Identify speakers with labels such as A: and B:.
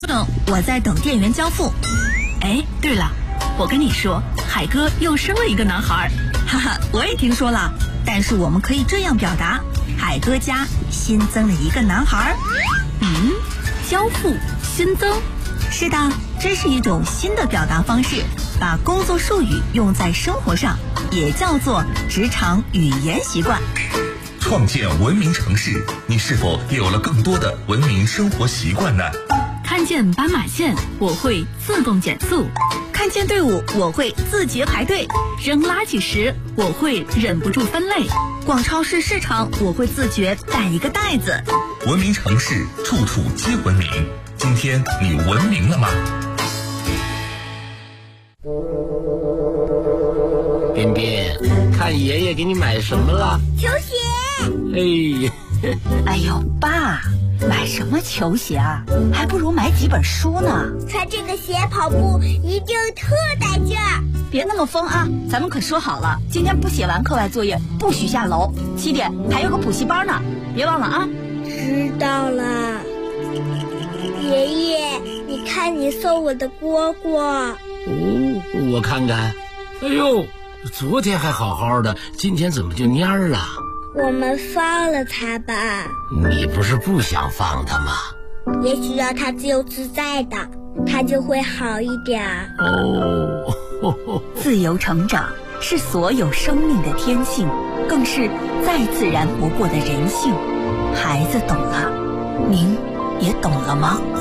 A: 我在等店员交付。
B: 哎，对了，我跟你说，海哥又生了一个男孩。
A: 哈哈，我也听说了，但是我们可以这样表达：海哥家新增了一个男孩。
B: 交付新增。
A: 是的，这是一种新的表达方式，把工作术语用在生活上，也叫做职场语言习惯。
C: 创建文明城市，你是否有了更多的文明生活习惯呢？
B: 看见斑马线，我会自动减速；
A: 看见队伍，我会自觉排队；
B: 扔垃圾时，我会忍不住分类；
A: 逛超市市场，我会自觉带一个袋子。
C: 文明城市，处处皆文明。今天你文明了吗？
D: 彬彬，看爷爷给你买什么了？
E: 球鞋。
A: 哎呦，爸，买什么球鞋啊？还不如买几本书呢。
E: 穿这个鞋跑步一定特带劲儿。
A: 别那么疯啊！咱们可说好了，今天不写完课外作业不许下楼。7点还有个补习班呢，别忘了啊。
E: 知道了。爷爷，你看你送我的蝈蝈。
D: 我看看。哎呦，昨天还好好的，今天怎么就蔫儿了？
E: 我们放了它吧。
D: 你不是不想放它吗？
E: 也许让它自由自在的，它就会好一点。
A: 自由成长是所有生命的天性，更是再自然不过的人性。孩子懂了，您也懂了吗？